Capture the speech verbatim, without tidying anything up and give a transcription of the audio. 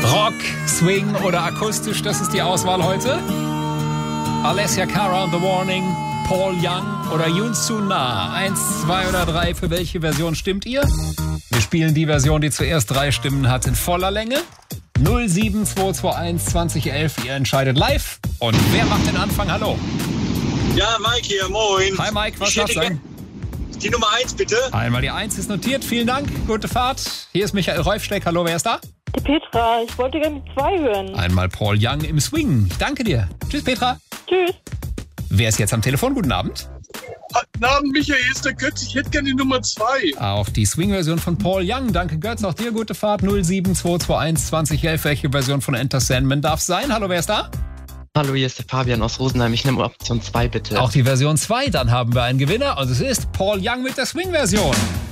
Rock, Swing oder akustisch, das ist die Auswahl heute. Alessia Cara und The Warning, Paul Young oder Yoon Soo-na. Eins, zwei oder drei, für welche Version stimmt ihr? Wir spielen die Version, die zuerst drei Stimmen hat, in voller Länge. null sieben zwei zwei eins zwanzig elf, ihr entscheidet live. Und wer macht den Anfang? Hallo. Ja, Mike hier, moin. Hi Mike, was darfst du sagen? Die Nummer eins, bitte. Einmal die eins ist notiert, vielen Dank, gute Fahrt. Hier ist Michael Reufsteck, hallo, wer ist da? Die Petra, ich wollte gerne die zwei hören. Einmal Paul Young im Swing, ich danke dir. Tschüss Petra. Tschüss. Wer ist jetzt am Telefon? Guten Abend. Guten Abend, Michael, hier ist der Götz. Ich hätte gerne die Nummer zwei. Auf die Swing-Version von Paul Young. Danke Götz, auch dir gute Fahrt. null sieben zwei zwei eins zwanzig elf. Welche Version von Enter Sandman darf es sein? Hallo, wer ist da? Hallo, hier ist der Fabian aus Rosenheim. Ich nehme Option zwei, bitte. Auch die Version zwei, dann haben wir einen Gewinner. Und es ist Paul Young mit der Swing-Version.